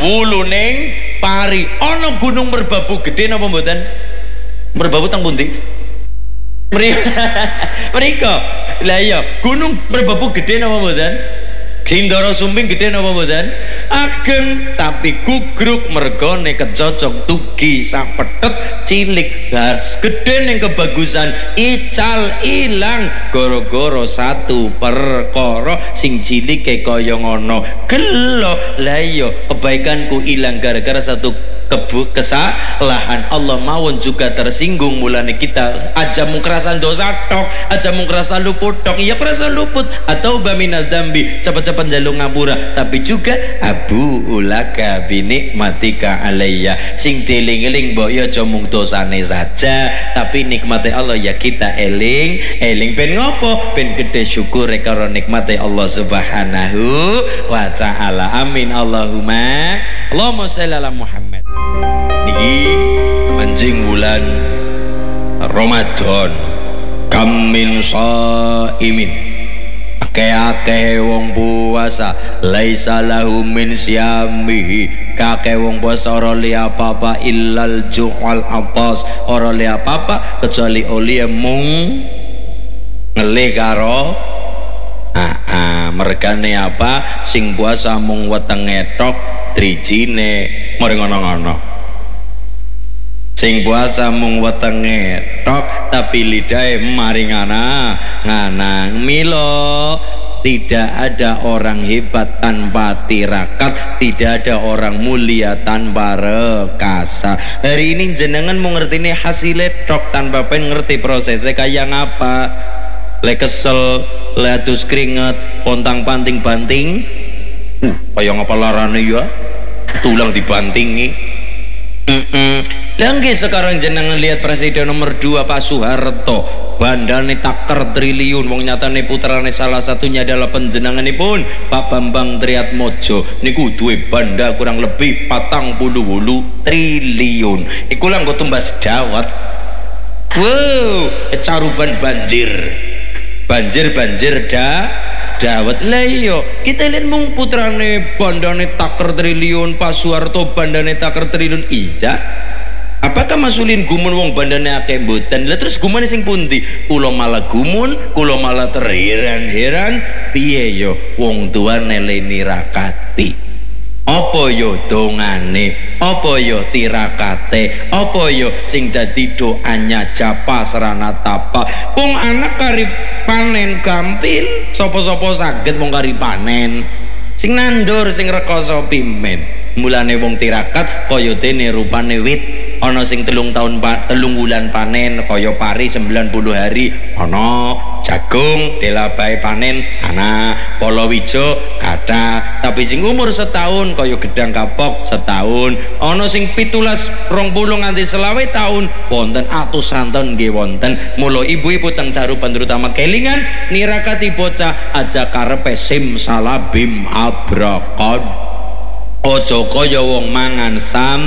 wulu ning pari. Ana gunung merbabu gede napa mboten? Merbabu teng pundi? Mriko. Lah iya, gunung merbabu gede napa mboten? Sindoro Sumbing gede napa mboten? Ageng tapi gugruk mergone kecocok tugi sapethet cilik gas gede ning kebagusan ical ilang gara-gara satu perkara sing cilike kaya ngono gelo. Lah iya kebaikanku ilang gara-gara satu kesalahan. Allah mawon juga tersinggung, mulane kita aja mung kerasan dosa tok, aja mung kerasan luput tok, iya kerasan luput atau bamina dzambi cepat-cepat jaluk ngapura, tapi juga abu ulaka binikmatika alayya, sing dieling-eling mbok ya aja mung dosane saja tapi nikmate Allah ya kita eling ben ngopo, ben gede syukur karo nikmate Allah subhanahu wa ta'ala. Amin Allahumma sholli ala Muhammad. Niki anjing bulan Ramadan, kamin shaimin, akeh-akeh wong puasa laisa lahu min siyamihi, kakeh wong puasa ora li apa-apa illal ju'al atas, ora li apa-apa kecuali oli mung ngelih karo mergane apa sing puasa mung wetenge tok drijine mari ngono-ngono, sing puasa mung wetenge tok tapi lidahe mari nganang milo. Tidak ada orang hebat tanpa tirakat, tidak ada orang mulia tanpa rekasa. Hari ini jenengan mau ngerti nih hasilnya tok tanpa pengen ngerti prosesnya kayak ngapa. Le kesel, le adus keringet, pontang panting banting, kayak ngapa larane ya, tulang dibantingi. Lagi sekarang jenengan lihat presiden nomor 2 Pak Soeharto, bandane taker triliun, wong nyatane putrane salah satunya adalah panjenenganipun Pak Bambang Triatmojo niku duwe banda kurang lebih 48 triliun. Iku lang kok tumbas dawat. Wow, caruban banjir dawet. Lah iya kita lihat mung putrane bandane taker triliun, Pak Soeharto bandane taker triliun. Iya, apakah masulin gumun wong bandane akeh mboten? Lah terus gumane sing pundi? Kula malah gumun, kula malah terheran-heran piye yo wong tuane leni rakati. Apa yo dongane, apa yo tirakate, apa yo sing dadi doanya japa serana tapa. Wong anak kari panen gampil, sapa-sapa saged wong kari panen. Sing nandur sing rekoso pimen. Mulane wong tirakat kaya dene rupane wit, ana sing 3 wulan panen kaya pari 90 hari, ana jagung delabahe panen ana palawija kathah, tapi sing umur setahun kaya gedang kapok setahun, ana sing 17 20 nganti 25 tahun wonten atusan tahun nggih wonten. Mula ibu-ibu teng carupan terutama kelingan nirakati bocah aja karepe sim salabim abrakad. Ojo kaya wong mangan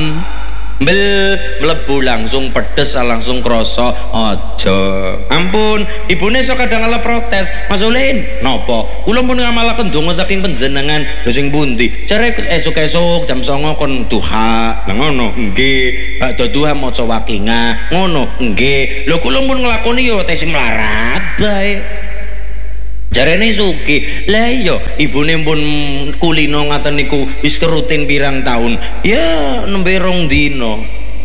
sambel mlebu langsung pedes langsung krasa, aja. Ampun, ibune sok kadang kala protes, Mas Ulin, napa? Kula mun ngamalaken donga saking panjenengan, lho sing pundi? Jare esuk-esuk jam 09.00 kon duha. Lah ngono, nggih. Bakda duha maca wakinga, ngono, nggih. Lho kula mun nglakoni ya tes melarat bae. Jarene Suki, lah iya ibune pun kulino ngaten niku wis rutin pirang tahun, ya nembe rong dino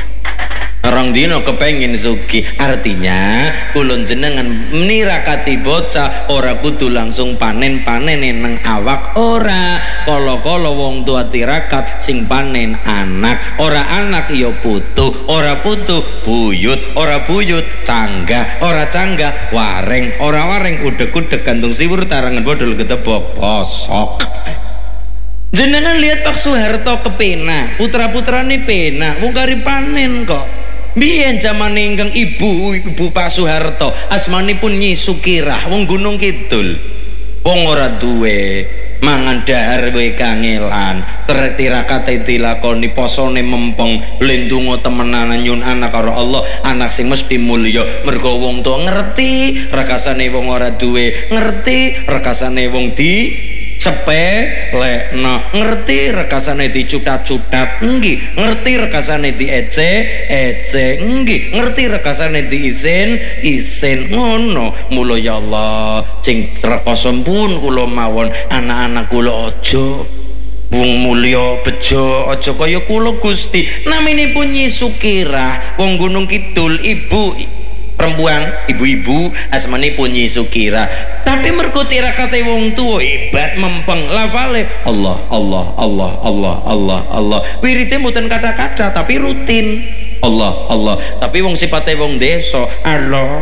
kepengin Suki. Artinya kulon jenengan nirakati bocah ora kudu langsung panen nang awak, ora kala-kala wong tua tirakat sing panen anak, ora anak ya putu, ora putu buyut, ora buyut canggah, ora canggah wareng, ora wareng udeg-udeg gantung siwur tarangan bodol ketebok posok. Jenengan lihat Pak Soeharto kepena, putra-putrane pena, wong kari panen kok. Biyen zaman ingkang ibu Pak Soeharto asmanipun Nyi Sukirah, wong Gunung Kidul, wong ora duwe mangan dahar we kangelan, tirakate dilakoni, posone mempeng, lindungo temenan nyun anak karo Allah, anak sing mesti mulya. Mergo wong tuwa ngerti rekasane wong ora duwe, ngerti rekasane wong sepelekno, ngerti rekasane dicutat-cutat nggih, ngerti rekasane diece nggih, ngerti rekasane diisin ngono. Mula ya Allah sing rekoso pun kula mawon anak-anak kula aja wong mulya bejo, aja kaya kula Gusti. Naminipun Nyi Sukirah wong Gunung Kidul, ibu perempuan, ibu-ibu asmanipun Nyi Sukirah. Tapi mergo tirakate wong tuwa hebat mempeng lafale Allah Allah Allah Allah Allah Allah. Wirite mboten kata-kata tapi rutin Allah Allah. Tapi wong sipate wong desa Allah.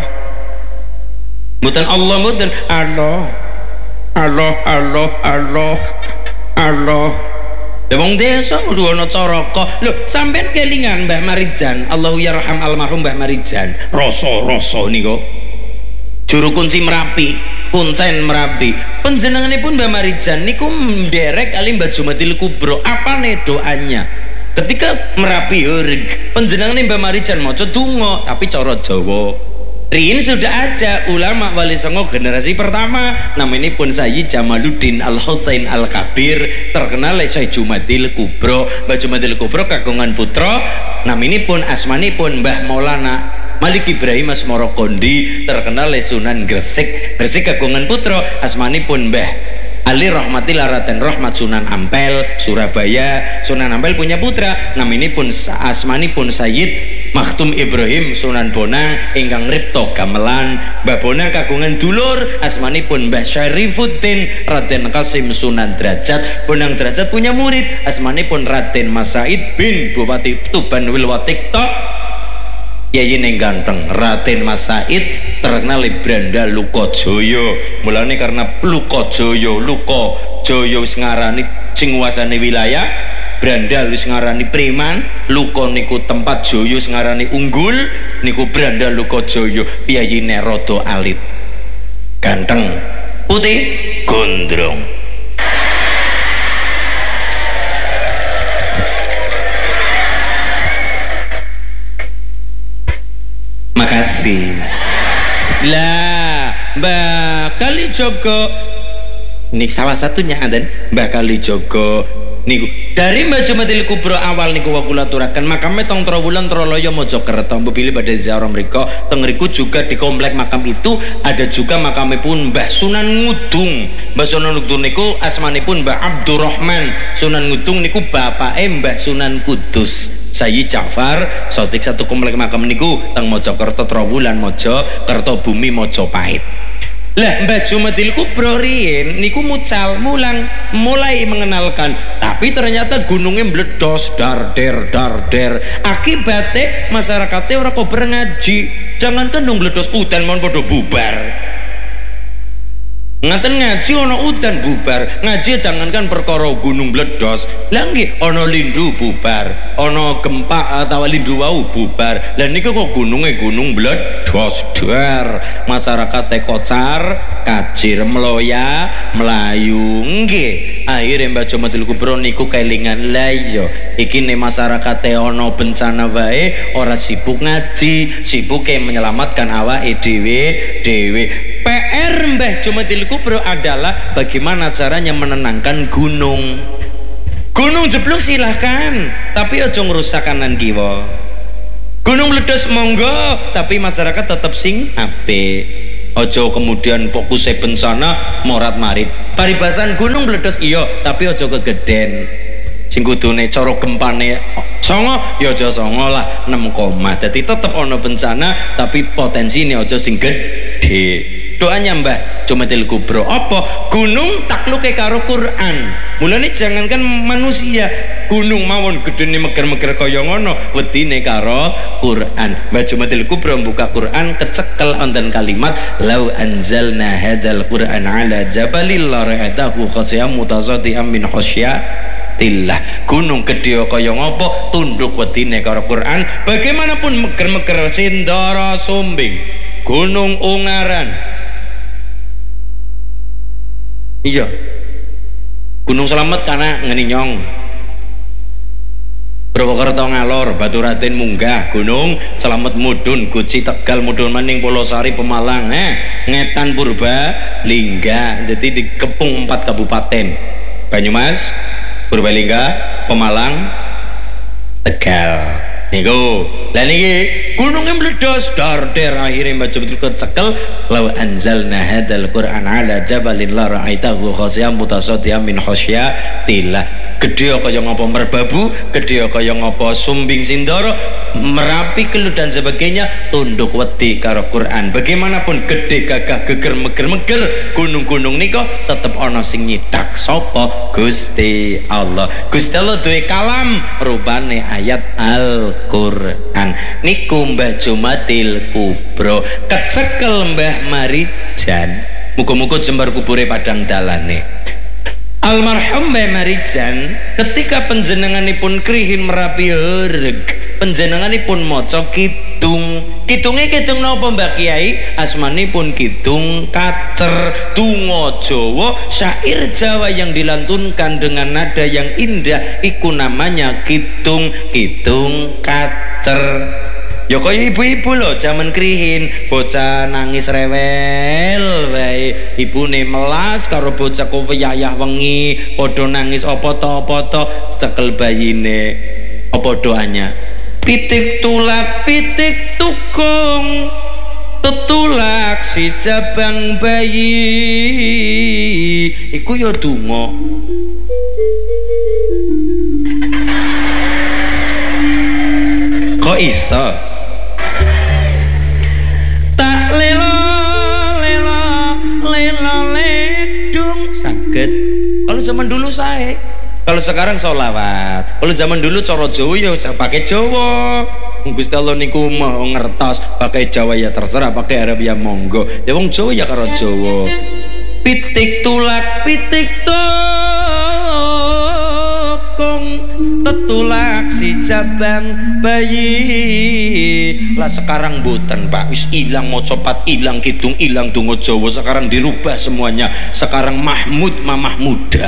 Mboten Allah, mboten Allah. Allah Allah Allah. Allah. Lah wong desa kudu ana caraka. Lho, sampean kelingan Mbah Marijan, Allahu yarham almarhum Mbah Marijan. Rasa-rasa niku. Juru kunci Merapi, kuncen Merapi. Panjenenganipun Mbah Marijan niku nderek kali Mbah Jumatil Kubro. Apane doanya? Ketika Merapi hureg, panjenengane Mbah Marijan maca donga tapi cara Jawa. Riyin sudah ada ulama Wali Songo generasi pertama, namanya pun Sayyid Jamaluddin Al-Husain Al-Kabir, terkenal Syekh Jumatil Kubro. Mbah Jumatil Kubro kagungan putra, namanya pun asmani pun Mbah Maulana Malik Ibrahim Asmoro Kondi, terkenal Sunan Gresik. Gresik kagungan putra, asmani pun Mbah Ali Rahmatil Raden Rahmat Sunan Ampel Surabaya. Sunan Ampel punya putra, namanya pun asmani pun Sayyid Maktum Ibrahim Sunan Bonang ingkang ripto gamelan. Mbah Bonang kagungan dulur, asmanipun Mbah Syarifuddin Raden Kasim Sunan Derajat. Bonang Derajat punya murid, asmanipun Raden Mas Said bin Bupati Tuban Wilwatikta. Yayi neng ganteng Raden Mas Said terkenal Branda Lukojoyo. Mulane karena Lukojoyo, Lukojoyo wis ngarani sing nguasani wilayah, Brandal wis ngarani preman, Luko niku tempat joyo ngarani unggul, niku Brandal Lukojoyo. Piyayine rada alit, ganteng, putih, gondrong. Makasih. Lah, Mbah Kalijogo ini salah satunya ada Mbah Kalijogo niku dari Mbah Jumatil Kubro awal niku kula aturaken makame tong Trowulan Troloyo Mojokerto. Mbili pada ziarah mriku teng mriku juga di komplek makam itu ada juga makamipun Mbah Sunan Ngudung. Mbah Sunan Ngudung niku asmanipun Mbah Abdurrahman Sunan Ngudung niku bapake Mbah Sunan Kudus. Sayyid Ja'far sotik satu komplek makam niku teng Mojokerto Trowulan Mojokerto Bumi Mojopahit. Lah Mbah Jumatil Kubro riyin niku mucal mulai mengenalkan, tapi ternyata gunungnya meledos darder akibatnya masyarakatnya ora kok ngaji. Jangankan dong meledos udan mon podo bubar. Ngaten ngaji ono udan bubar, ngaji jangankan perkara gunung meledos, lah nggih ono lindu bubar, ono gempa atau lindu wau bubar. Lah niku kok gunung meledos dar, masyarakat kocar kacir meloya melayu nggih. Akhire Mbah Jumatil Kubro niku kelingan, lah iya iki nek masyarakat ono bencana wae ora sibuk ngaji, sibuke menyelamatkan awake dhewe. PR Mbah Jumatil Kubro adalah bagaimana caranya menenangkan gunung. Gunung jeblok silahkan, tapi ojo ngerusak kanan kiwa. Gunung meledos monggo, tapi masyarakat tetap sing apik. Ojo kemudian fokusnya bencana morat marit. Paribasan gunung meledos iya, tapi ojo kegeden. Sing kudune cara gempane songo ya aja songo lah 6 koma. Jadi tetep ono bencana tapi potensi ini aja sing gede. Doanya Mbah Jumatil Kubro apa? Gunung takluke karo Quran. Mulane jangankan manusia, gunung mawon gedene meger-meger kaya ngono wedine karo Quran. Mbah Jumatil Kubro buka Quran kecekel wonten kalimat lau anzalna hadzal Quran ala jabalil la ra'atahu khasiyam mutasaddiam min khasyatillah. Gunung gede kaya ngopo tunduk wedine karo Quran. Bagaimanapun meger-meger Sindara Sumbing, Gunung Ungaran, iya Gunung Slamet karena ngeninyong Purwokerto ngalor, Baturaden munggah gunung, Slamet mudhun, Guci Tegal mudhun maning Polosari Pemalang, Ngetan Purbalingga. Jadi dikepung 4 kabupaten. Banyumas, Purbalingga, Pemalang, Tegal. Niku, lah niki gunungnya meledos dar akhirnya baca betul kecekel law anzalna hadzal qur'an ala jabalin la ra'aitahu khasyan mutasaddian min khasyatillah. Gede kaya ngapa merbabu, gede kaya ngapa sumbing sindoro, Merapi, Kelut dan sebagainya, tunduk wedi karo Quran. Bagaimanapun gede gagah geger meger gunung-gunung niko tetep ana sing nyitak sapa? Gusti Allah. Gusti Allah duwe kalam rupane ayat Al-Qur'an. Niku Mbah Jumatil Kubro kecekel Mbah Marijan. Muga-muga jembar kubure padang dalane. Almarhum Mbah Marijan ketika panjenenganipun krihin Merapi hereg, panjenenganipun maca kidung. Kidunge kidung napa Mbak Kiai? Asmanipun Kidung Kacer, donga Jawa, syair Jawa yang dilantunkan dengan nada yang indah, iku namanya Kidung Kacer. Ya kaya ibu-ibu lho jaman krihin, bocah nangis rewel wae, ibune melas karo bocah koweyayah wengi, padha nangis apa to cekel bayine. Apa doanya? Pitik tulak pitik tukung, tetulak si jabang bayi. Iku ya donga. Kok iso? Ledung saged. Kalau zaman dulu saya, kalau sekarang sholawat. Kalau zaman dulu coro Jawa ya pakai Jawa. Gusti Allah niku mau ngertos, pakai Jawa ya terserah, pakai Arab ya monggo. Ya wong Jawa ya karo Jawa. Pitik tulak pitik tokong, tetulak si jabang bayi. Lah sekarang boten Pak, wis ilang mocopat, ilang kidung, ilang donga Jawa, sekarang dirubah semuanya. Sekarang Mahmud mamah muda,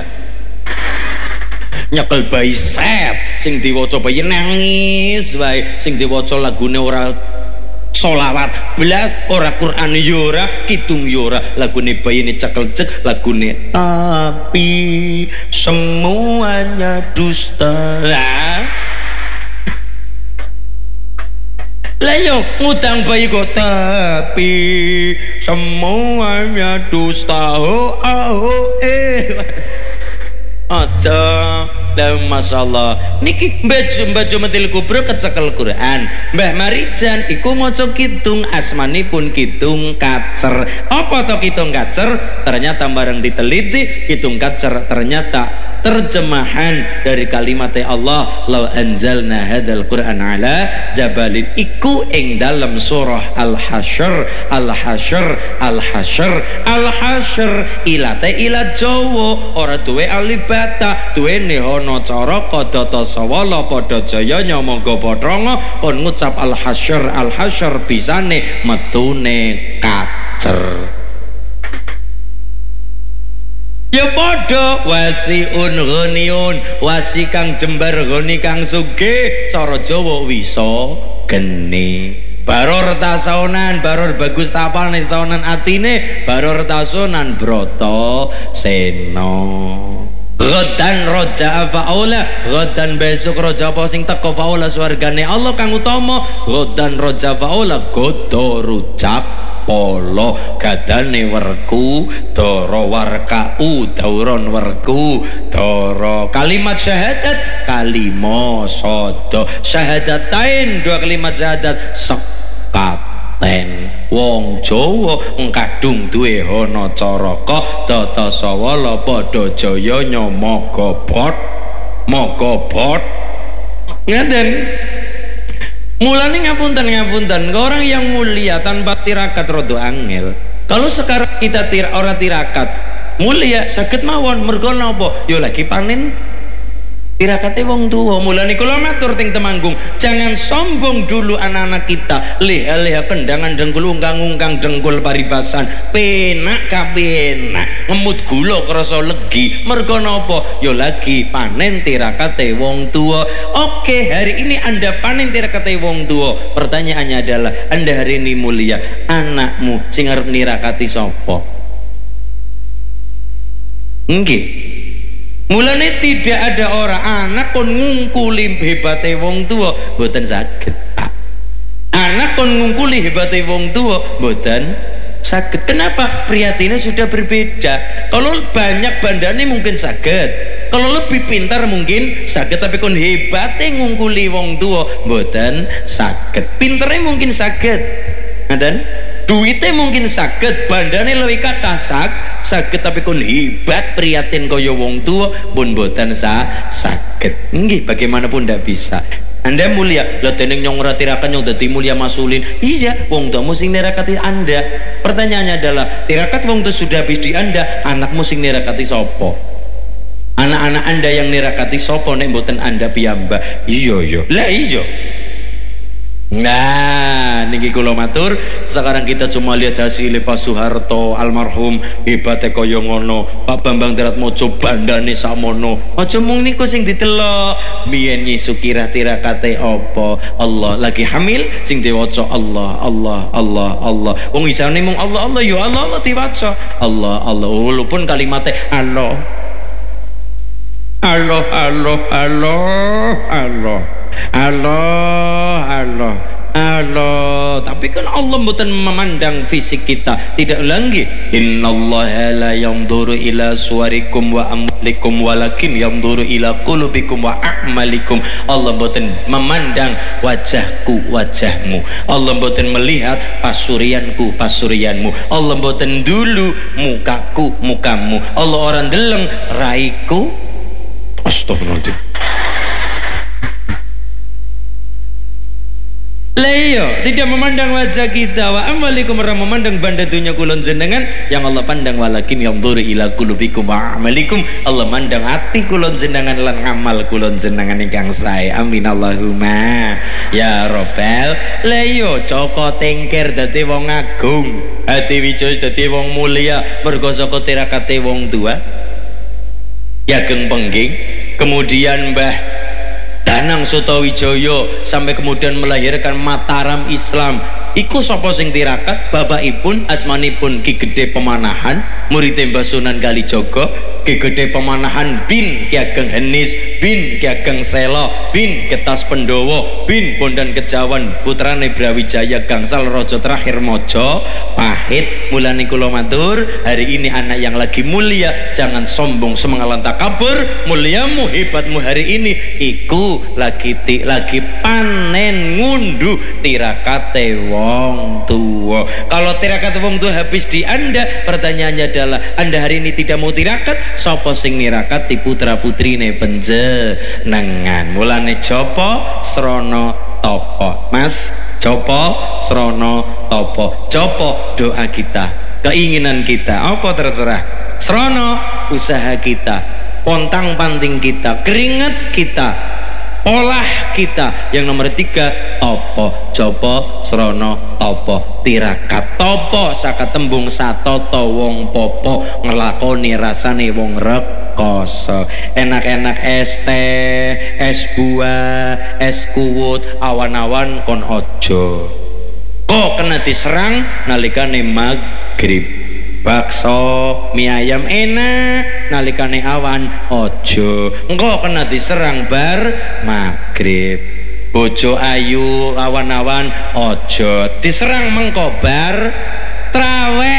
nyekel bayi set, sing diwaca bayi nangis wae, sing diwaca lagune ora sholawat belas, ora Quran yora, kidung yora, lagune bayi ini cekel cek, lagune tapi semuanya dusta. Lah yo ngutang bayi kok tapi semuanya dusta. Aja dan masyaallah niki Mbah Jumatil Kubro kecekel Quran. Mbah Marijan iku maca kidung, asmanipun Kidung Kacer. Apa to Kidung Kacer? Ternyata bareng diteliti, Kidung Kacer ternyata terjemahan dari kalimat Allah, law anzalna hadzal Qur'an ala jabalin, iku ing dalam surah Al-Hasyr. Ilate ilat Jawa, ora duwe alibata, duwene ana cara kadata sawala padha jaya nyamangga patronga kon ngucap Al-Hasyr bisane metune kacer. Ya padha wasiun ghaniyun, wasi kang jembar goni kang sugih, cara Jawa wisa geni. Baror tasonan, baror bagus tapalne sonan atine, baror tasonan broto seno. Ghadan roja faula, ghadan besok roja apa sing teko faula swargane Allah kang utama. Ghadan roja faula godo rujak polo, gadane werku dara warkau, dauron werku dara. Kalimat syahadat kalima sada, syahadatain dua kalimat syahadat sekaten. Wong Jawa ngkadung duwe ana caraka, tata sawala padha jaya nyamaga bot ngaten. Mulane ngapunten, orang yang mulia tanpa tirakat rada angel. Kalau sekarang kita ora tirakat, mulia saged mawon mergo napa? Ya lagi panen tirakate wong tua. Mulane kula matur teng Temanggung, jangan sombong dulu anak-anak kita. Leha-leha kendangan dengkul ungkang-ungkang dengkul paribasan penak kapenak ngemut gula krasa legi. Mergo napa? Ya lagi panen tirakate wong tua. Oke, hari ini Anda panen tirakate wong tua. Pertanyaannya adalah, Anda hari ini mulia, anakmu sing arep nirakati sapa? Nggih. Mulane tidak ada orang anak kon ngungkuli hebate wong tua mboten saged. Anak kon ngungkuli hebate wong tua mboten saged. Kenapa? Prihatinnya sudah berbeda. Kalau banyak bandane mungkin saged. Kalau lebih pintar mungkin saged, tapi kon hebate ngungkuli wong tua mboten saged. Pinternya mungkin saged. Ngaten? Duitnya mungkin saged, bandane lebih kata saged, tapi kon hebat prihatin kaya wong tua pun boten saged. Nggih, bagaimanapun ndak bisa. Anda mulia, lha dening nyong ora tirakat nyong dadi mulia masulin. Iya, wong tuamu sing nirakati Anda. Pertanyaannya adalah, tirakat wong tua sudah habis di Anda, anakmu sing nirakati sapa? Anak-anak Anda yang nirakati sapa nek mboten Anda piyambak? Iya. Lah iya. Nah, niki kula matur, sekarang kita cuma lihat hasil Pak Soeharto almarhum hebate kaya ngono, Pak Bambang Daratmojo bandane samono. Aja mung niku sing ditelok, biyen ngisu kira-tirakate apa? Allah lagi hamil sing diwaca Allah. Wong isane mung Allah ya Allah diwaca Allah. Walaupun kalimatnya Allah. Tapi kan Allah mboten memandang fisik kita, tidak lagi. Innallaha la yanzuru ila suwarikum wa amwalikum walakin yanzuru ila qulubikum wa a'malikum. Allah mboten memandang wajahku, wajahmu. Allah mboten melihat pasurianku, pasurianmu. Allah mboten dulu mukaku, mukamu. Allah orang deleng raiku. Astagfirullahaladzim. Leyo tidak memandang wajah kita, wa amalikum ora memandang banda dunya kulon jenengan. Yang Allah pandang walakin yanzuru ila qulubikum wa amalikum. Allah mandang hati kulon jenengan lan ngamal kulon jenengan ingkang sae. Amin Allahumma ya Rabbal. Leyo Joko Tengker dadi wong agung, Hati Wijaya dadi wong mulia mergo saka tirakate wong tua. Yageng Pengging, kemudian Mbah Danang Sutowijoyo sampai kemudian melahirkan Mataram Islam. Iku sapa sing tirakat? Bapakipun asmanipun Ki Gede Pemanahan, murid Mbah Sunan Kalijaga. Ki Gede Pemanahan bin Ki Ageng Henis bin Ki Ageng Sela bin Getas Pendowo bin Bondan Kejawan, putrane Brawijaya Gangsal Raja terakhir Mojo Pahit. Mulane kula matur, hari ini anak yang lagi mulia, jangan sombong semangalan takabur. Muliamu hebatmu hari ini iku lagi panen ngunduh tirakate wong tua. Kalau tirakate wong tua habis di Anda, pertanyaannya adalah, Anda hari ini tidak mau tirakat, sapa sing nirakati putra putrine panjenengan? Mulane Jopo Srono Topo, Mas, Jopo Srono Topo. Jopo doa kita, keinginan kita, apa terserah. Srono usaha kita, pontang panting kita, keringat kita, olah kita. Yang nomor 3 topo, Jopo Srono Topo, tirakat. Topo saka tembung satoto wong popo, ngelakoni rasane wong rekoso. Enak-enak es teh, es buah, es kuwut, awan-awan kon ojo. Kok kena diserang nalikane maghrib. Bakso mie ayam enak nalikane awan ojo. Engko kena diserang bar maghrib. Bojo ayu awan-awan ojo. Diserang mengko bar traweh